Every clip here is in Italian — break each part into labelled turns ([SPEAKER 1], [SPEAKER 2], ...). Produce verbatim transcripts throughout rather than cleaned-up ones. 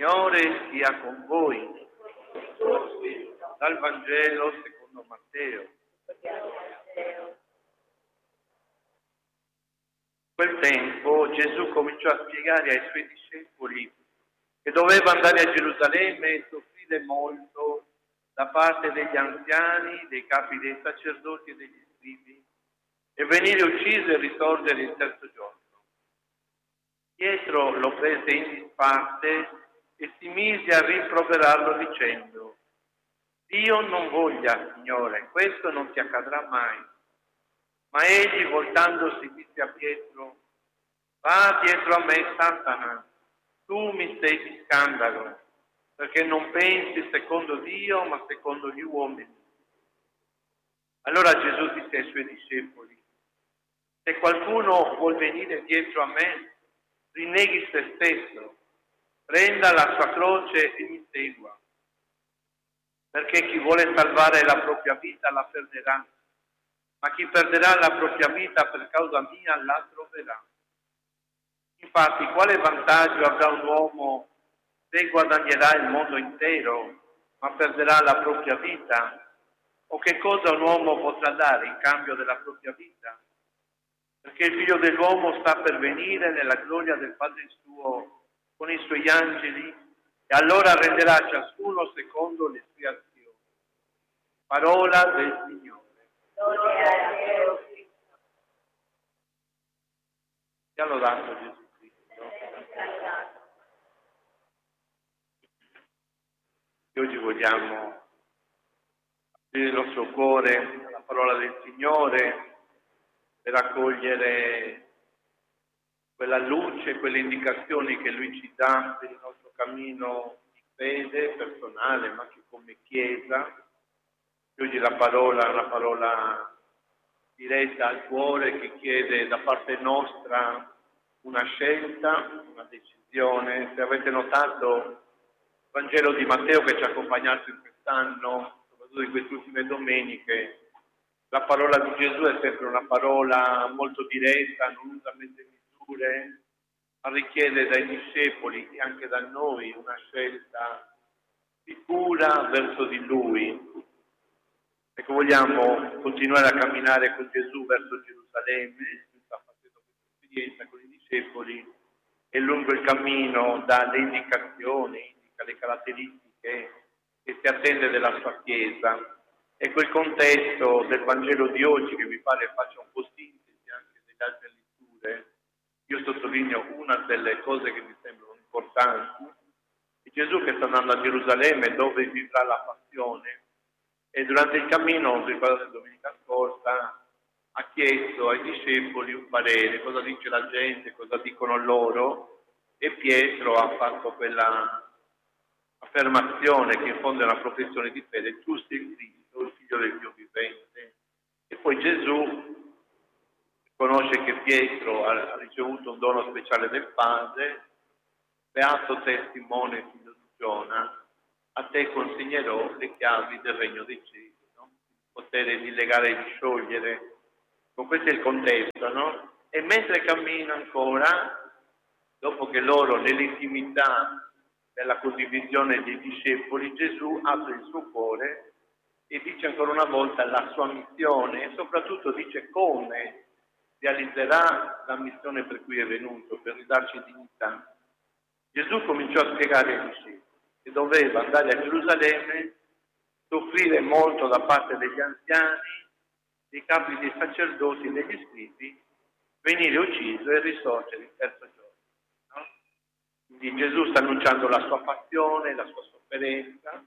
[SPEAKER 1] Signore sia con voi. Dal Vangelo secondo Matteo. In quel tempo Gesù cominciò a spiegare ai suoi discepoli che doveva andare a Gerusalemme e soffrire molto da parte degli anziani, dei capi dei sacerdoti e degli scribi, e venire ucciso e risorgere il terzo giorno. Pietro lo prese in disparte e si mise a rimproverarlo dicendo: Dio non voglia, Signore, questo non ti accadrà mai. Ma egli, voltandosi, disse a Pietro: Va dietro a me, Satana, tu mi sei di scandalo, perché non pensi secondo Dio, ma secondo gli uomini. Allora Gesù disse ai suoi discepoli: Se qualcuno vuol venire dietro a me, rinneghi se stesso, prenda la sua croce e mi segua. Perché chi vuole salvare la propria vita la perderà, ma chi perderà la propria vita per causa mia la troverà. Infatti, quale vantaggio avrà un uomo se guadagnerà il mondo intero, ma perderà la propria vita? O che cosa un uomo potrà dare in cambio della propria vita? Perché il Figlio dell'uomo sta per venire nella gloria del Padre suo con i suoi angeli, e allora renderà ciascuno secondo le sue azioni. Parola del Signore. Sia lodato Gesù Cristo. E oggi vogliamo aprire il nostro cuore alla parola del Signore per accogliere quella luce, quelle indicazioni che Lui ci dà per il nostro cammino di fede personale, ma anche come Chiesa. E oggi la parola è una parola diretta al cuore che chiede da parte nostra una scelta, una decisione. Se avete notato, il Vangelo di Matteo che ci ha accompagnato in quest'anno, soprattutto in queste ultime domeniche, la parola di Gesù è sempre una parola molto diretta, non usa mezze misure, ma richiede dai discepoli e anche da noi una scelta sicura verso di Lui. Ecco, vogliamo continuare a camminare con Gesù verso Gerusalemme. Lui sta facendo questa esperienza con i discepoli e lungo il cammino dà le indicazioni, indica le caratteristiche che si attende della sua Chiesa. E quel contesto del Vangelo di oggi, che mi pare faccia un po' sintesi anche delle altre letture, io sottolineo una delle cose che mi sembrano importanti. È Gesù che sta andando a Gerusalemme, dove vivrà la passione, e durante il cammino, non ricordate domenica scorsa, ha chiesto ai discepoli un parere, cosa dice la gente, cosa dicono loro, e Pietro ha fatto quella affermazione che in fondo è una professione di fede: tu sei il Cristo, il Figlio del Dio vivente. E poi Gesù conosce che Pietro ha ricevuto un dono speciale del Padre: beato te, Simone, figlio di Giona, a te consegnerò le chiavi del regno dei cieli, no? Il potere di legare e di sciogliere. Con questo è il contesto, no? E mentre cammina ancora, dopo che loro nell'intimità della condivisione dei discepoli, Gesù apre il suo cuore e dice ancora una volta la sua missione, e soprattutto dice come realizzerà la missione per cui è venuto, per ridarci dignità. Gesù cominciò a spiegare ai discepoli che doveva andare a Gerusalemme, soffrire molto da parte degli anziani, dei capi dei sacerdoti e degli scribi, venire ucciso e risorgere il terzo giorno. No? Quindi Gesù sta annunciando la sua passione, la sua sofferenza,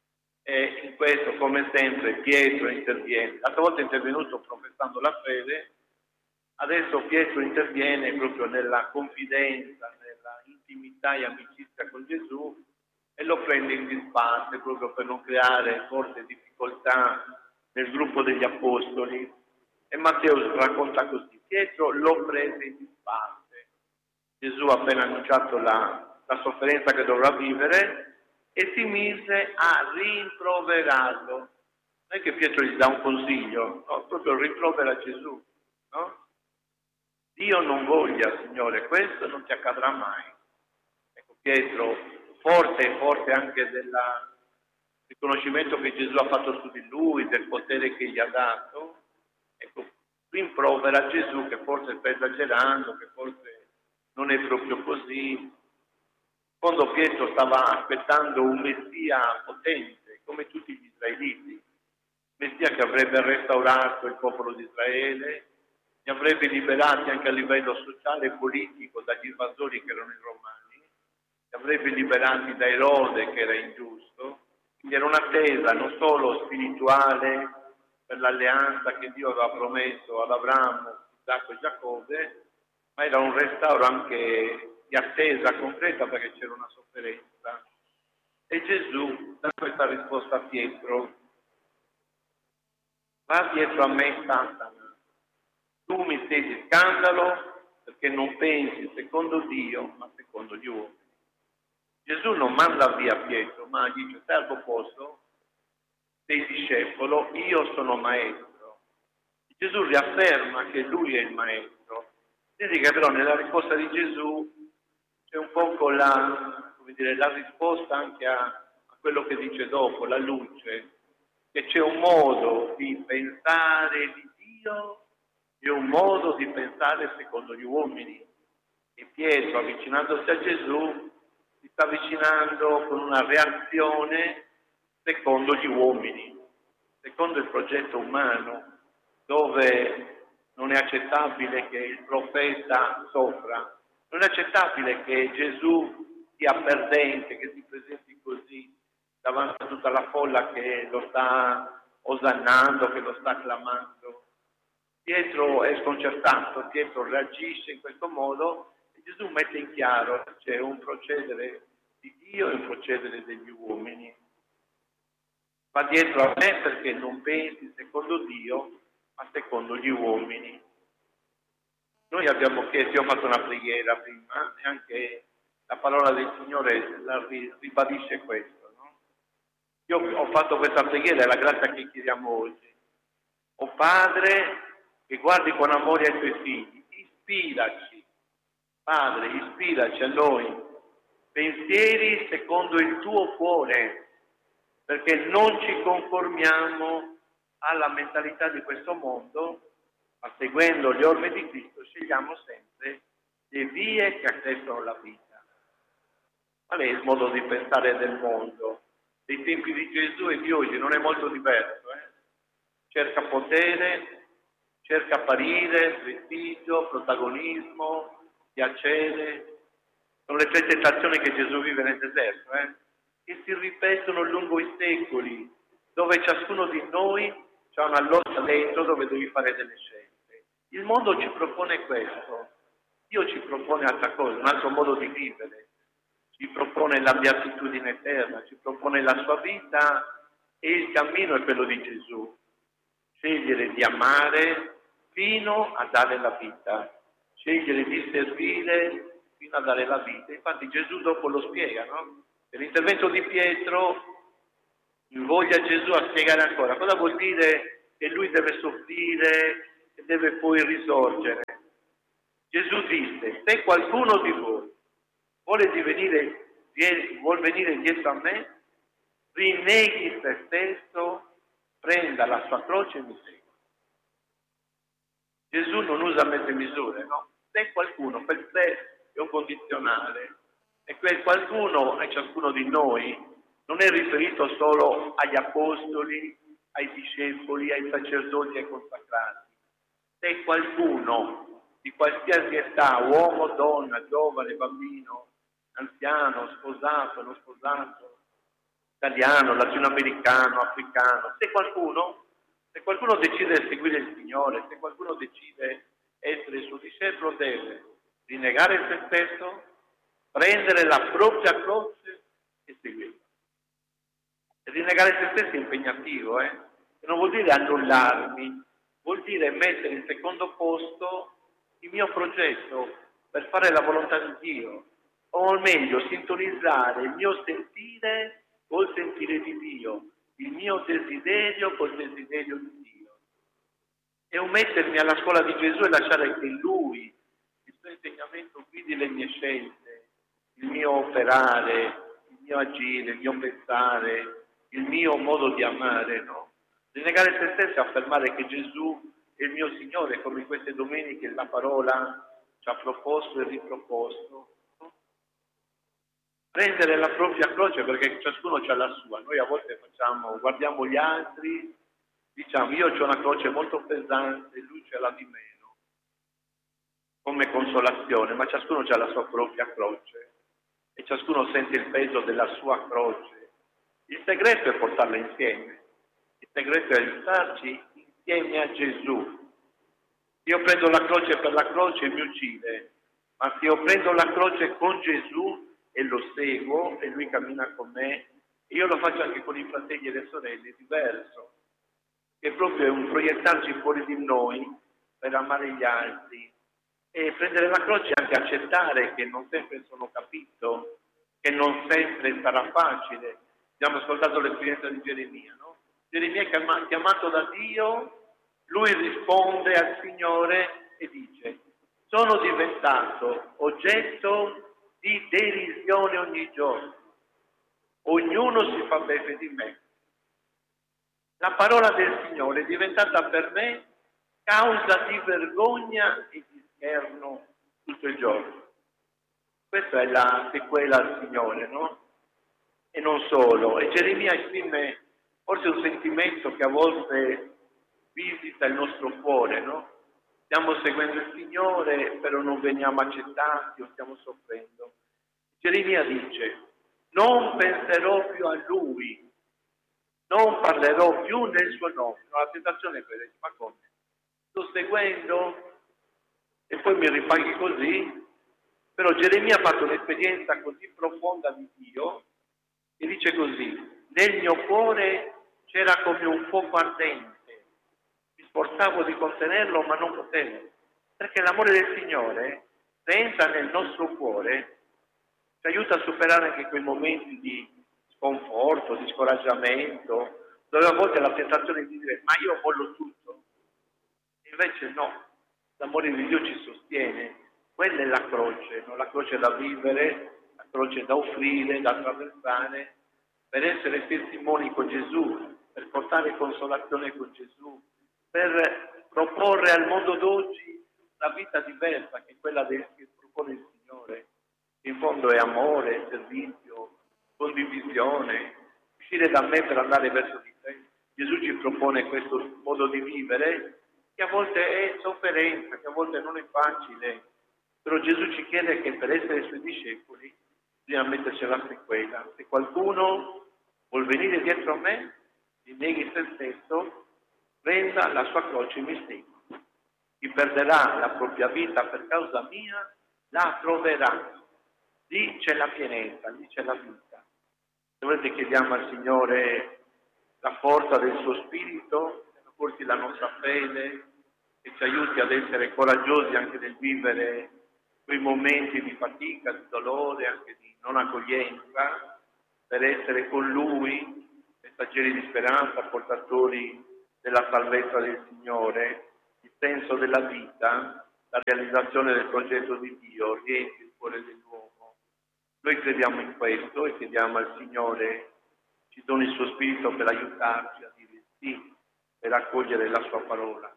[SPEAKER 1] e in questo, come sempre, Pietro interviene. L'altra volta è intervenuto professando la fede, adesso Pietro interviene proprio nella confidenza, nella intimità e amicizia con Gesù, e lo prende in disparte proprio per non creare forte difficoltà nel gruppo degli apostoli. E Matteo racconta così: Pietro lo prese in disparte. Gesù ha appena annunciato la, la sofferenza che dovrà vivere e si mise a rimproverarlo. Non è che Pietro gli dà un consiglio, no? Proprio rimprovera Gesù, no? Dio non voglia, Signore, questo non ti accadrà mai. Ecco, Pietro forte, forte anche del riconoscimento che Gesù ha fatto su di lui, del potere che gli ha dato, ecco, rimprovera Gesù che forse sta esagerando, che forse non è proprio così. Quando Pietro stava aspettando un Messia potente, come tutti gli israeliti, Messia che avrebbe restaurato il popolo di Israele, li avrebbe liberati anche a livello sociale e politico dagli invasori che erano i romani, li avrebbe liberati da Erode che era ingiusto, quindi era un'attesa non solo spirituale per l'alleanza che Dio aveva promesso ad Abramo, Isacco e Giacobbe, ma era un restauro anche di attesa concreta perché c'era una sofferenza. E Gesù dà questa risposta a Pietro: va dietro a me, Satana, tu mi sei di scandalo perché non pensi secondo Dio ma secondo gli uomini. Gesù non manda via Pietro, ma dice: servo posto, sei discepolo, io sono maestro. Gesù riafferma che lui è il maestro. Vedi che però nella risposta di Gesù c'è un po' la, come dire, la risposta anche a, a quello che dice dopo, la luce, che c'è un modo di pensare di Dio e un modo di pensare secondo gli uomini. E Pietro, avvicinandosi a Gesù, si sta avvicinando con una reazione secondo gli uomini, secondo il progetto umano, dove non è accettabile che il profeta soffra, non è accettabile che Gesù sia perdente, che si presenti così davanti a tutta la folla che lo sta osannando, che lo sta acclamando. Pietro è sconcertato, Pietro reagisce in questo modo e Gesù mette in chiaro che c'è un procedere di Dio e un procedere degli uomini. Va dietro a me perché non pensi secondo Dio, ma secondo gli uomini. Noi abbiamo chiesto, io ho fatto una preghiera prima e anche la parola del Signore la ribadisce questo, no? Io ho fatto questa preghiera, è la grazia che chiediamo oggi. O Padre, che guardi con amore ai tuoi figli, ispiraci, Padre, ispiraci a noi pensieri secondo il tuo cuore, perché non ci conformiamo alla mentalità di questo mondo, ma seguendo gli orme di Cristo scegliamo sempre le vie che attestano la vita. Qual è il modo di pensare del mondo? Dei tempi di Gesù e di oggi non è molto diverso. Eh? Cerca potere, cerca apparire, prestigio, protagonismo, piacere. Sono le tre tentazioni che Gesù vive nel deserto, eh? che si ripetono lungo i secoli, dove ciascuno di noi ha una lotta dentro dove devi fare delle scelte. Il mondo ci propone questo, Dio ci propone altra cosa, un altro modo di vivere, ci propone la beatitudine eterna, ci propone la sua vita e il cammino è quello di Gesù. Scegliere di amare fino a dare la vita, scegliere di servire fino a dare la vita. Infatti Gesù dopo lo spiega, no? L'intervento di Pietro invoglia Gesù a spiegare ancora cosa vuol dire che lui deve soffrire e deve poi risorgere. Gesù disse: se qualcuno di voi vuole divenire, vuol venire dietro a me, rinneghi se stesso, prenda la sua croce e mi segua. Gesù non usa mezze misure, no? Se qualcuno, per sé è un condizionale, e quel qualcuno è ciascuno di noi, non è riferito solo agli apostoli, ai discepoli, ai sacerdoti, ai consacrati. Se qualcuno di qualsiasi età, uomo, donna, giovane, bambino, anziano, sposato, non sposato, italiano, latinoamericano, africano, se qualcuno, se qualcuno decide di seguire il Signore, se qualcuno decide essere il suo discepolo, deve rinnegare se stesso, prendere la propria croce e seguirla. E rinnegare se stesso è impegnativo, eh? E non vuol dire annullarmi, vuol dire mettere in secondo posto il mio progetto per fare la volontà di Dio, o meglio, sintonizzare il mio sentire col sentire di Dio, il mio desiderio col desiderio di Dio. E un mettermi alla scuola di Gesù e lasciare che Lui, il suo insegnamento, guidi le mie scelte, il mio operare, il mio agire, il mio pensare, il mio modo di amare, no? Rinnegare se stesso e affermare che Gesù è il mio Signore, come queste domeniche la parola ci ha proposto e riproposto. No? Prendere la propria croce, perché ciascuno ha la sua. Noi a volte facciamo, guardiamo gli altri, diciamo io ho una croce molto pesante, lui ce l'ha di meno, come consolazione, ma ciascuno ha la sua propria croce e ciascuno sente il peso della sua croce. Il segreto è portarla insieme, il segreto è aiutarci insieme a Gesù. Io prendo la croce per la croce e mi uccide, ma se io prendo la croce con Gesù e lo seguo e lui cammina con me, e io lo faccio anche con i fratelli e le sorelle, è diverso, che proprio è un proiettarci fuori di noi per amare gli altri. E prendere la croce è anche accettare che non sempre sono capito, che non sempre sarà facile. Abbiamo ascoltato l'esperienza di Geremia, no? Geremia è chiamato da Dio, lui risponde al Signore e dice: sono diventato oggetto di derisione ogni giorno, ognuno si fa beffe di me. La parola del Signore è diventata per me causa di vergogna e di scherno tutto il giorno. Questa è la sequela al Signore, no? E non solo. E Geremia esprime forse un sentimento che a volte visita il nostro cuore, no? Stiamo seguendo il Signore, però non veniamo accettati o stiamo soffrendo. Geremia dice: non penserò più a Lui, non parlerò più nel suo nome. No, la tentazione è quella, ma come? Sto seguendo e poi mi ripaghi così? Però Geremia ha fatto un'esperienza così profonda di Dio e dice così: nel mio cuore c'era come un fuoco ardente, mi sforzavo di contenerlo ma non potevo, perché l'amore del Signore, se entra nel nostro cuore, ci aiuta a superare anche quei momenti di sconforto, di scoraggiamento, dove a volte la tentazione di dire ma io mollo tutto, e invece no, l'amore di Dio ci sostiene. Quella è la croce, no? La croce da vivere, la croce da offrire, da attraversare, per essere testimoni con Gesù, per portare consolazione con Gesù, per proporre al mondo d'oggi una vita diversa che quella del, che propone il Signore. In fondo è amore, servizio, condivisione, uscire da me per andare verso di te. Gesù ci propone questo modo di vivere che a volte è sofferenza, che a volte non è facile, però Gesù ci chiede che per essere suoi discepoli bisogna metterci la sequela. Se qualcuno vuol venire dietro a me, si neghi se stesso, prenda la sua croce e mi segua. Chi perderà la propria vita per causa mia, la troverà. Lì c'è la pienezza, lì c'è la vita. Se volete chiediamo al Signore la forza del suo spirito, che porti la nostra fede, che ci aiuti ad essere coraggiosi anche nel vivere quei momenti di fatica, di dolore, anche di non accoglienza, per essere con Lui, messaggeri di speranza, portatori della salvezza del Signore, il senso della vita, la realizzazione del progetto di Dio, riempie il cuore dell'uomo. Noi crediamo in questo e chiediamo al Signore ci doni il suo spirito per aiutarci a dire sì, per accogliere la sua parola.